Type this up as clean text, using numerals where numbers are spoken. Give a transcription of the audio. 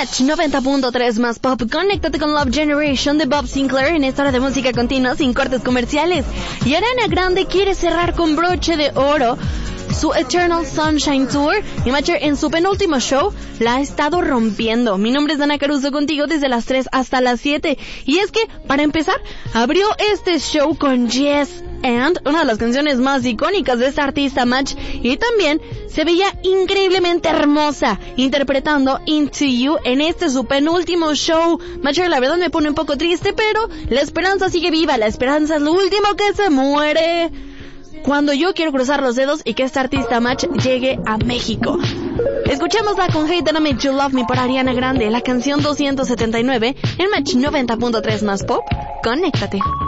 Match 90.3 más pop. Conéctate con Love Generation de Bob Sinclair en esta hora de música continua sin cortes comerciales. Y Ariana Grande quiere cerrar con broche de oro su Eternal Sunshine Tour, y Matcher en su penúltimo show la ha estado rompiendo. Mi nombre es Dana Caruso, contigo desde las 3 hasta las 7. Y es que, para empezar, abrió este show con Yes and, una de las canciones más icónicas de esta artista, Match, y también se veía increíblemente hermosa interpretando Into You en este su penúltimo show. Matcher, la verdad me pone un poco triste, pero la esperanza sigue viva. La esperanza es lo último que se muere. Cuando yo quiero cruzar los dedos y que esta artista Match llegue a México. Escuchémosla con Hey That I Made You Love Me por Ariana Grande, la canción 279 en Match 90.3 más pop. Conéctate.